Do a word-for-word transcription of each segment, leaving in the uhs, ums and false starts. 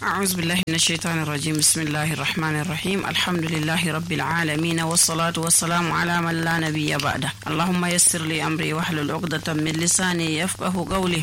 أعوذ بالله من الشيطان الرجيم بسم الله الرحمن الرحيم الحمد لله رب العالمين والصلاة والسلام على من لا نبي بعده اللهم يسر لي أمري واحلل عقدة من لساني يفقه قولي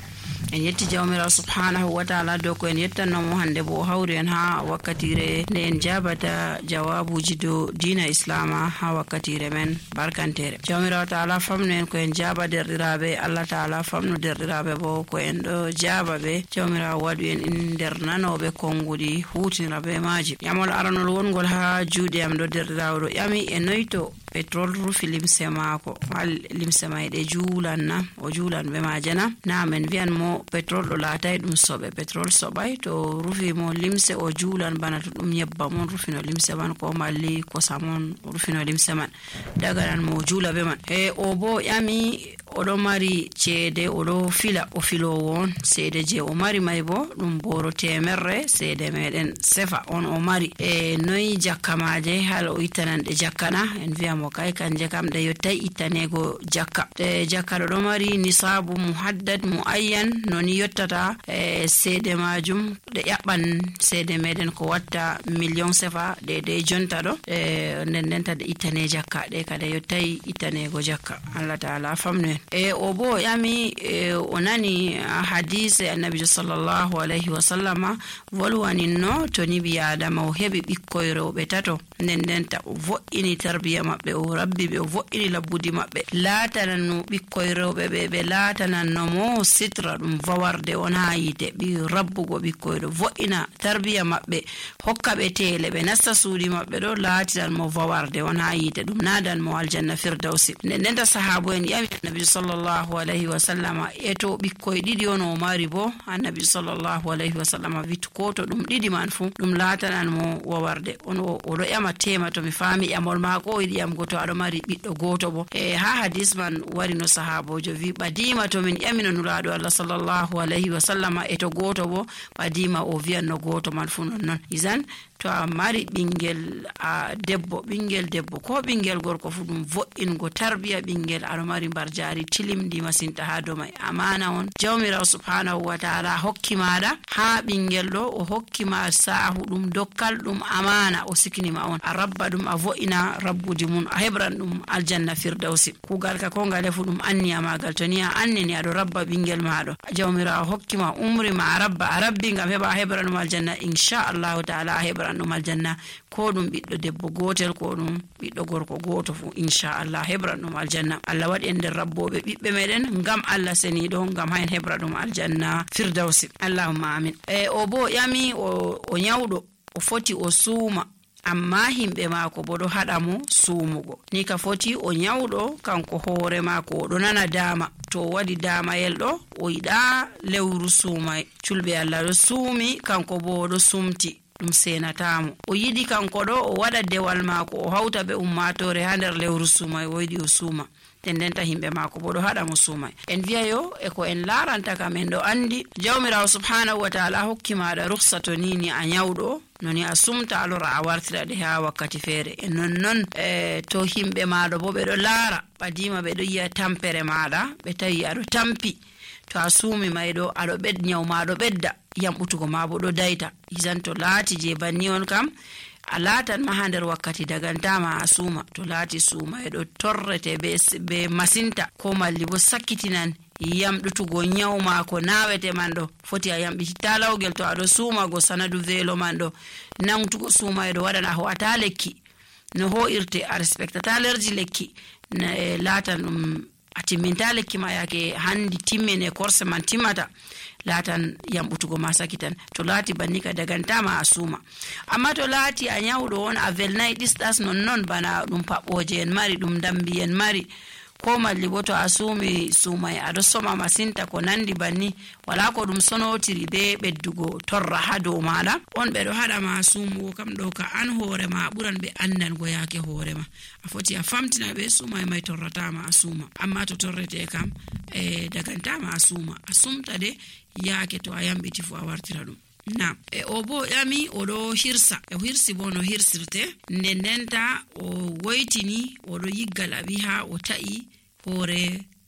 en yetti jawmira subhanahu wa ta'ala do ko en yettanno mo hande bo hawri en ha wakatire ne en jabata jawabuji do dina islama ha wakatire men barkantere jawmira ta'ala famno en ko en jaba derdirabe Allah ta'ala famno derdirabe bo ko en do jababe jawmira wadu en in der nanobe kongudi hutinrabe maji yamol aranol wongol ha juude am do derdirawo yami e noyto petrol rufi limse mako wal limse mayde juulanna o juulan be majana na men vian mo petrol do latay dum sobe petrol sobay to rufi mo limse o juulan bana to dum yebba mon rufi no limse man ko malli ko samon rufi no limse man daga nan mo juula be man e o bo yami odo mari cede odo fila o filo won cede je o mari may bo dum boro temerre cede meden sefa on o mari e noy jakkamaje hal o itanan de jakkana en viam mo kay kanje kam de yottay itanego jakka de jakka do mari nisabu muhaddad muayyan noni yottata e cede majum de yabban cede meden ko watta million sefa de de jonta do e nden nden ta de itane jakka de kada yottay itanego jakka Allah taala famne e obo yami e, onani hadise annabi sallallahu alaihi wasallama volwani no to ni bi adama o hebi bikkoy rewbe tato nden nden ta vo'ini tarbiya mabbe o rabbi be o vo'ini labbudi mabbe laatanan no bikkoy rewbe be be laatanan no mo sitra dum vawarde on hayite bi rabbugo bikkoy do vo'ina tarbiya mabbe hokka be tele be nasta suudi mabbe do laatinan mo vawarde on hayite dum nadan mo aljanna firdausi nden nden ta sahabo en yami annabi sallallahu alaihi wasallama eto bikkoy didi ono mari bo annabi sallallahu alaihi wasallama vitu koto dum didi man fu dum latanan mo wawarde ono o do yama tema to mi fami yamol mako idi yam goto ado mari biddo goto bo e ha hadis man wari no sahabojo vi badima to min yamino nulado Allah sallallahu alaihi wasallama eto goto bo badima o vian no goto man fu non izan to a mari bingel a debbo bingel debbo ko bingel gorko fu dum vo'ingo tarbiya bingel ado mari barjaari tilimdi masinta ha do mai amana on jawmira subhanahu wa ta'ala hokki mada ha bingel do o hokki ma saahu dum dokkal dum amana o sikini ma on a rabba dum a vo'ina rabbudi mun a hebran dum aljanna firdausi kugal ka ko ngale fu dum anni amagal to ni anni ni ado rabba bingel maado jawmira hokki ma umri ma rabba a rabbi ngam heba hebran dum aljanna insha Allah ta'ala hebran dum aljanna ko dum biddo debbo gotel ko dum biddo gorko goto fu insha Allah hebran dum aljanna Allah wadi en der rabbobe bibbe meden ngam Allah seni do ngam hayn hebra dum aljanna firdausi Allahumma amin e o bo yami o, o nyawdo o foti o suuma amma himbe mako bodo hada mo suumugo ni ka foti o nyawdo kanko hoore mako do nana dama to wadi dama yeldo o ida lewru suumay culbe Allah do suumi kanko bodo sumti dum senatamo o yidi kanko do o wada dewal mako o hawta be ummatore ha der lewru suumay o yidi o suuma tendenta himbe mako bodo hada mo suumay en viayo e ko en laranta kam en do andi jawmirawo subhanahu wa ta'ala hokkima da rukhsato nini a nyawdo noni asumta alora a wartira de ha wakkati fere en non non e to himbe maado bo be do lara badima be do yiya tampere maada be tawi ado tampi to asumi maydo ado bed nyaw maado bedda yambutugo mabo do daita izanto lati je banni on kam alatan mahander wakkati dagantama asuma to lati suma e do torrete be be masinta ko malli bo sakkitinan yamdutugo nyawma ko nawete mando foti a yambi talawgel to ado suma go sanadu velo mando nangtugo suma e do wadana ho ata lekki no ho irte a respectata lerji lekki na latan dum atiminta lekki ma yake handi timmene korse man timata latan yambutugo masakitan to lati banika dagantama asuma amma to lati a nyawdo on a velnai distas non non bana dum paboje en mari dum dambi en mari ko malli boto asumi sumai ado soma masinta ko nandi banni wala ko dum sonotiri be beddugo torra hado mala on be do hada ma sumu kam do ka an hoore ma buran be andan go yake hoore ma afoti a famtina be sumai mai torrata ma asuma amma to torrete kam e daganta ma asuma asumta de yake to ayambiti fu awartira dum na e obo yami odo hirsa e hirsi bono hirsirte ndendenta o woitini odo yiggal abiha o tai hore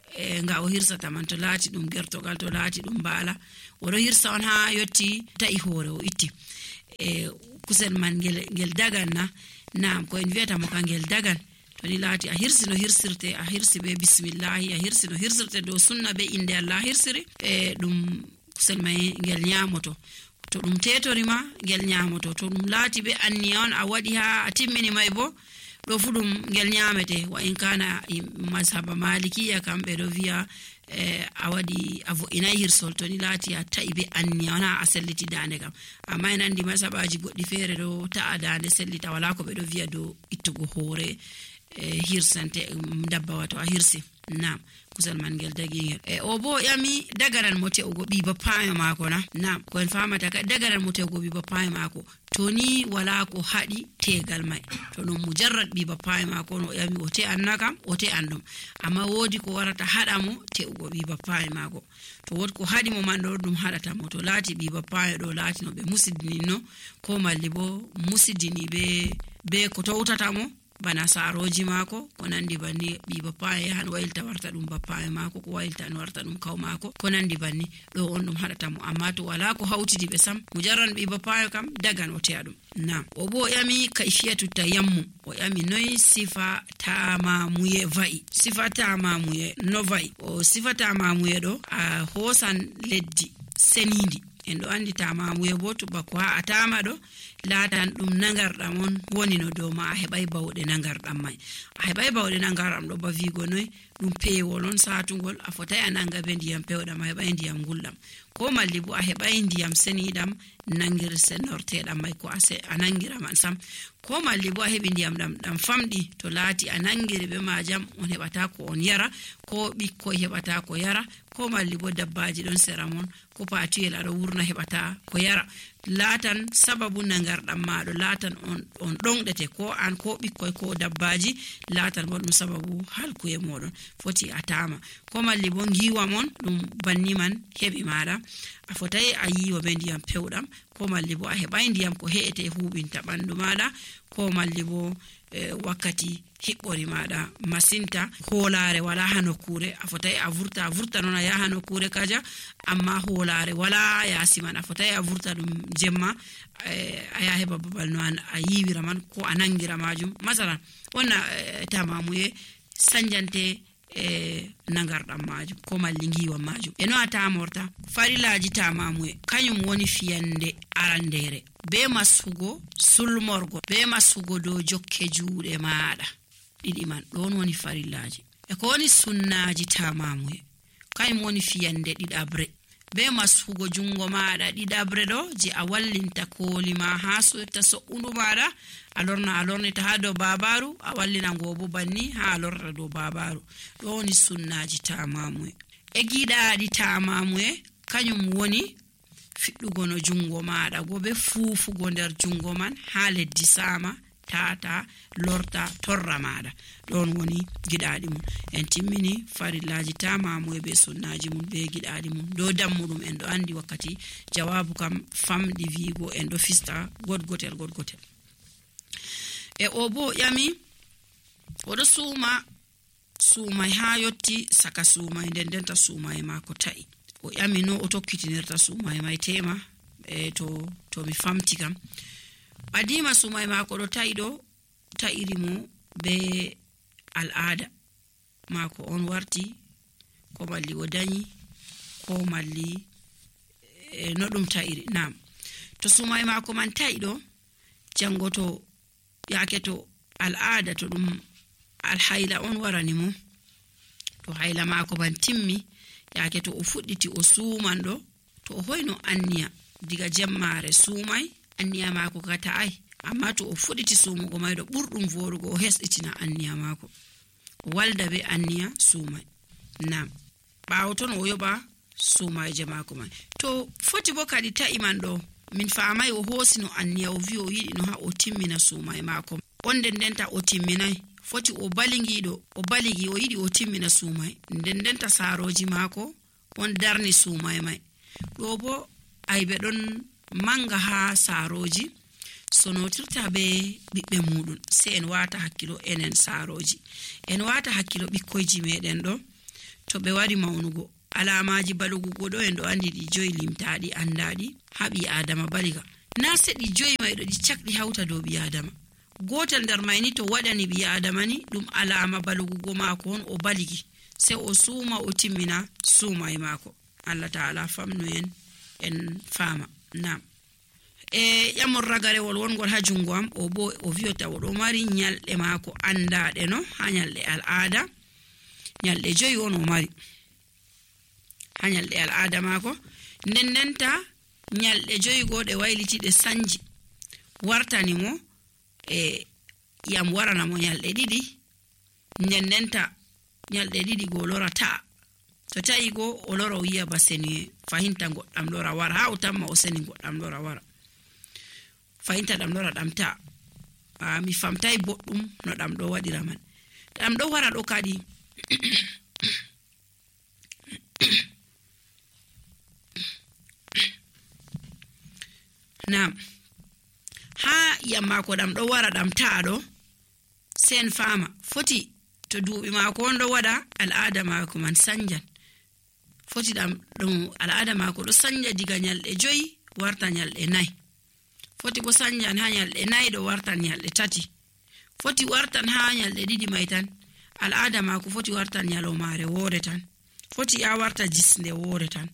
e nga o hirsata man to laati dum gertogal to laati dum bala o do hirsa on ha yotti ta'i hore o itti e kusel man gel gel daganna naam ko en wiata mo kangel dagan to ni laati a hirsino hirsirte a hirsi be bismillah a hirsino hirsirte do sunna be inde Allah hirsiri e dum kusel may gel nyamoto to dum tetorima gel nyamoto to dum laati be anni on a wadi ha a timmini may bo do fudum gel nyamete wa in kana mazhaba malikiya kambe do via eh, awadi avo ina hirsol to ni lati a taibe anni ona aselliti dande kam amma en andi mazhabaji goddi fere do ta dande sellita wala ko be do via do ittugo hore eh, hirsante dabba wato a hirsi nam kusal man gel dagi e o bo yami dagaran mote ugo bi bapaayo mako na nam ko en famata ka dagaran mote ugo bi bapaayo mako to ni wala ko hadi tegal mai to no mujarrad bi bapaayo mako no yami o te annakam o te andum amma wodi ko warata hada mo te ugo bi bapaayo mako to wod ko hadi mo man do dum hadata mo to lati bi bapaayo do lati no be musidini no ko malli bo musidini be be ko tawtata mo bana saroji mako ko nandi banni bi bapaaye han waylta warta dum bapaaye mako ko waylta no warta dum kaw mako ko nandi banni do on dum hadata mo amma to wala ko hawtidi be sam mujarran bi bapaaye kam dagan o teadum na o bo yami kaifiyatu tayammum o yami noy sifa tamamuye vai sifa tamamuye no vai o sifa tamamuye do a hosan leddi senindi en do andi tamamuye bo to bako ha atama do laatan dum nangardam on woni no do ma hebay bawde nangardam mai a hebay bawde nangaram do ba vigo noy dum peewol on saatungol a fotay ananga be ndiyam pewdam a hebay ndiyam guldam ko malli bu a hebay ndiyam senidam nangir senortedam mai ko ase anangira man sam ko malli bu a hebi ndiyam dam dam famdi to laati anangire be majam on hebata ko on yara ko bikko hebata ko yara ko malli bo dabbaji don seramon ko patiyel ado wurna hebata ko yara laatan sababu nangardam maado laatan on on dongdete ko an ko bikkoy ko dabbaji laatan bo dum sababu halkuye modon foti atama ko malli bo ngiwa mon dum banni man hebi maada a fotay a yiwa be ndiyam pewdam ko malli bo a hebay ndiyam ko heete hubinta bandu maada ko malli bo e, wakkati hibbori maada masinta holare wala hanokure a fotay a vurta a vurta non ya hanokure kaja amma holare wala ya simana fotay a vurta dum jemma e, aya heba babal no an a yiwira man ko anangira majum masalan onna e, tamamuye sanjante e nangardam majum ko malli ngiwa majum eno ata morta farilaji tamamuye kanyum woni fiyande arandere be masugo sulmorgo be masugo do jokke juude maada didi man don woni farilaji e ko woni sunnaji tamamuye kanyum woni fiyande didabre be masugo jungo maada didabre do je a wallinta kolima ha so ta so undu maada alorna alorni ta hado babaru a wallina ngobo banni ha alorra do babaru do woni sunnaji tamamuye e gidaadi tamamuye kanyum woni fiddugo no jungo maada go be fufugo der jungo man ha leddi sama tata lorta torra maada don woni gidaadi mun en timmini farillaji tamamuye be sunnaji mun be gidaadi mun do dammudum en do andi wakkati jawabu kam famdi vigo en do fista godgotel godgotel e obo yami odo suma suma ha yotti saka suma ndendenta suma e mako tai o yami no o tokkitinirta suma e mai tema e to to mi famti kam adima suma e mako do tai do tairi mo be al'ada mako on warti ko malli o dani ko malli e no dum tairi nam to suma e mako man tai do jangoto yake to al'ada to dum alhaila on warani mo to haila mako ban timmi yake to o fudditi o suman do to o hoyno anniya diga jemmare sumai anniya mako kata ai amma to o fudditi sumugo mai do burdum vorugo o hesditina anniya mako o walda be anniya sumai nam baawo ton o yoba sumai je mako mai to foti bo kadi ta iman do min faamay o hosino anniya o vi o yidi no ha o timmina sumai mako onde ndenta o timminai foti o balingido o baligi o yidi o timmina sumai ndendenta saroji mako on darni sumai mai do bo aybe don manga ha saroji sonotirta be bibbe mudun se en wata hakkilo enen saroji en wata hakkilo bikkoji meden do to ɓe wari mawnugo alamaji balugugo ɗo en ɗo andi ɗi joyi limtaɗi andaɗi ha ɓi adama baliga na seɗi joyi may ɗo ɗi cakɗi hawta dow ɓi adama gotal nder mayni to waɗani ɓi adama ni ɗum alama balugugo maako on o baligi se o suuma o timmina suumay maako Allah ta'ala famnu en en fama nam e yamor ragarewol wongol ha jungo am o bo o viota o ɗo mari nyalɗe maako andaɗe no ha nyalɗe al'ada nyalɗe joyi on o mari ha nyalɗe al'ada maako nden ndenta nyalɗe joyi goɗe wayliti ɗe sanji wartani mo e yam warana mo nyalɗe ɗiɗi nden ndenta nyalɗe ɗiɗi go lora ta'a to ta'i go o lora o yi'a baseni fahinta goɗɗam lora wara ha o tamma o seni goɗɗam lora wara fahinta ɗam lora ɗam ta'a a mi famtai boɗɗum no ɗam ɗo waɗira man ɗam ɗo wara ɗo kadi nam ha yamma ko ɗam ɗo wara ɗam ta'a ɗo sen fama foti to duuɓi maako on ɗo waɗa al'ada maako man sanjan foti ɗam ɗum al'ada maako ɗo sanja diga nyalɗe joyi warta nyalɗe nayi foti bo sanjan ha nyalɗe nayi ɗo wartan nyalɗe tati foti wartan ha nyalɗe ɗiɗi may tan al'ada maako foti wartan nyalomare woore tan foti ya warta jisnde woore tan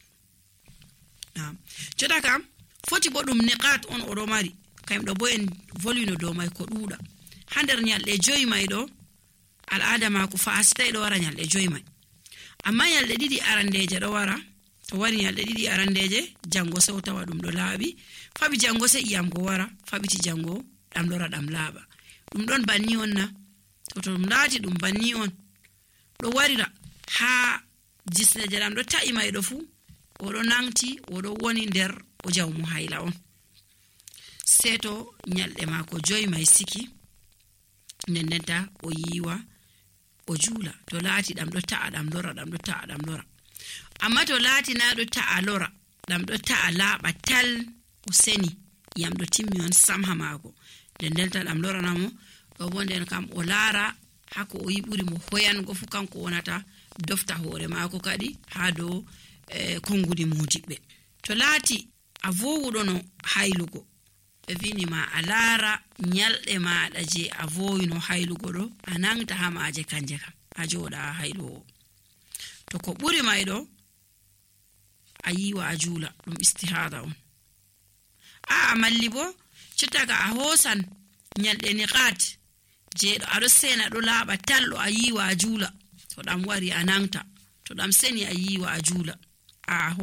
jotta kam foti bo ɗum niqat on oɗo mari kayum ɗo bo en volwino dow may ko ɗuuɗa ha nder nyalɗe joyi may ɗo al'ada maako fasitay ɗo wara nyalɗe joyi may amma nyalɗe ɗiɗi arandeje ɗo wara to wari nyalɗe ɗiɗi arandeje jango sew tawa ɗum ɗo laaɓi faɓi jango se iyam go wara faɓiti jango ɗam lora ɗam laaɓa ɗum ɗon banni on na to to ɗum laati ɗum banni on ɗo warira ha jisneje ɗam ɗo ta'i may ɗo fuu oɗo nangti oɗo woni nder o jawmu hayla on seto nyalɗe maako joyi may siki nden ndenta o yiwa o juula to laati ɗam ɗo ta'a ɗam lora ɗam ɗo ta'a ɗam lora amma to laati na ɗo ta'a lora ɗam ɗo ta'a laaɓa tal o seni yam ɗo timmi on samha maako nden ndenta ɗam loranamo ɗo bo nden kam o laara hako o yi ɓuri mo hoyango fu kanko wonata dofta hoore maako kadi ha dow e kongudi modiɓɓe to laati a vowuɗono haylugo ɓe vini ma a laara nyalɗe maɗa je a vowino haylugo ɗo a nangta ha maje kanje kam a jooɗa ha hayluwo to ko ɓuri may ɗo a yiwa a juula ɗum istihada on a malli bo cottaka a hoosan nyalɗe niqat je ɗo aɗo sena ɗo laaɓa tal ɗo a yiwa a juula to ɗam wari a nangta to ɗam seni a yiwa a juula a